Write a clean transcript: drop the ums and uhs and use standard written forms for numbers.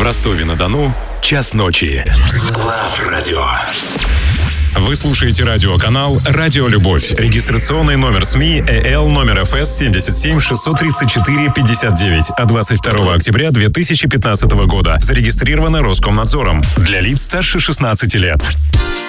Ростове-на-Дону час ночи. Лав Радио. Вы слушаете радиоканал «Радио Любовь». Регистрационный номер СМИ ЭЛ номер ФС 77 634 59 от 22 октября 2015 года. Зарегистрировано Роскомнадзором. Для лиц старше 16 лет.